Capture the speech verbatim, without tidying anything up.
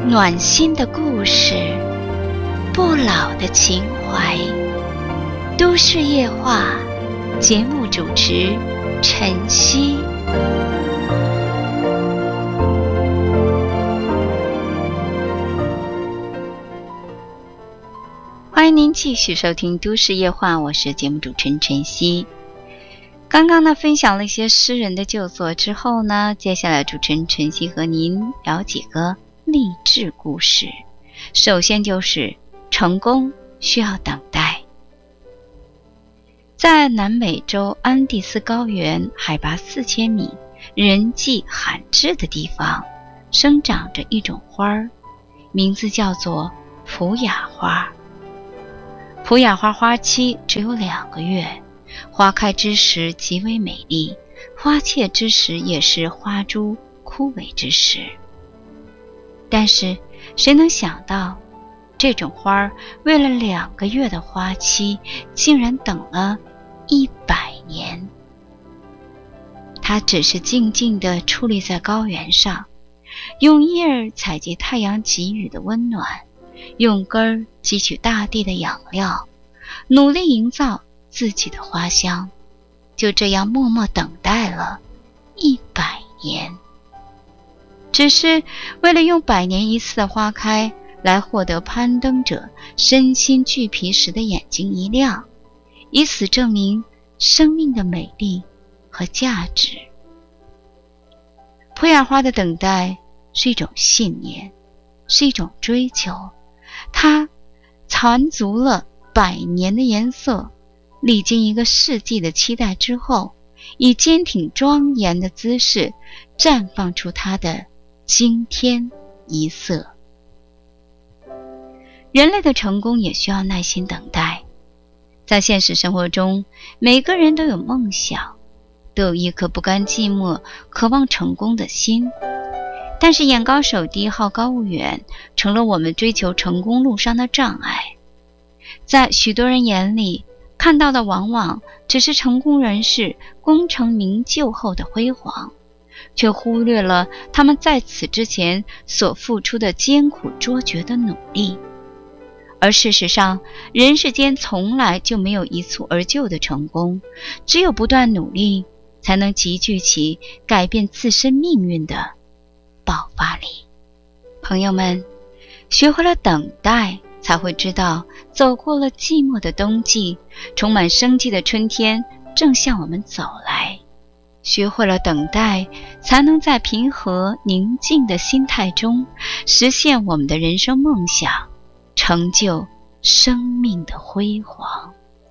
暖心的故事，不老的情怀。都市夜话节目主持晨曦。欢迎您继续收听都市夜话，我是节目主持人晨曦。刚刚呢分享了一些诗人的旧作之后呢，接下来主持人晨曦和您聊几个励志故事。首先就是成功需要等待。在南美洲安第斯高原海拔四千米、人迹罕至的地方，生长着一种花儿，名字叫做普雅花。普雅花花期只有两个月，花开之时极为美丽，花谢之时也是花株枯萎之时。但是谁能想到，这种花为了两个月的花期，竟然等了一百年。它只是静静地矗立在高原上，用叶儿采集太阳给予的温暖，用根儿汲取大地的养料，努力营造自己的花香，就这样默默等待了一百年。只是为了用百年一次的花开来获得攀登者身心俱疲时的眼睛一亮，以此证明生命的美丽和价值。普雅花的等待是一种信念，是一种追求，它缠足了百年的颜色，历经一个世纪的期待之后，以坚挺庄严的姿势绽放出它的惊天一色。人类的成功也需要耐心等待。在现实生活中，每个人都有梦想，都有一颗不甘寂寞、渴望成功的心。但是眼高手低、好高骛远，成了我们追求成功路上的障碍。在许多人眼里，看到的往往只是成功人士功成名就后的辉煌，却忽略了他们在此之前所付出的艰苦卓绝的努力。而事实上，人世间从来就没有一蹴而就的成功，只有不断努力，才能集聚起改变自身命运的爆发力。朋友们，学会了等待，才会知道走过了寂寞的冬季，充满生机的春天正向我们走来。学会了等待，才能在平和宁静的心态中实现我们的人生梦想，成就生命的辉煌。